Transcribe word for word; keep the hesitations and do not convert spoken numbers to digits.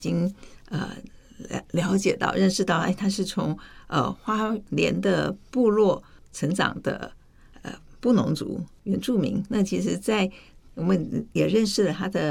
经呃了解到、认识到，哎，他是从呃花莲的部落成长的呃布农族原住民。那其实，在我们也认识了他的